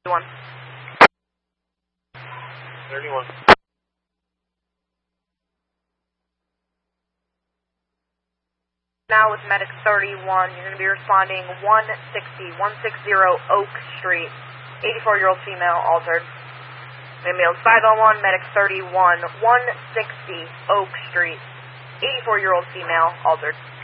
31. Now with Medic 31, you're going to be responding 160 Oak Street, 84-year-old female, altered. Ambulance 501, Medic 31, 160 Oak Street, 84-year-old female, altered.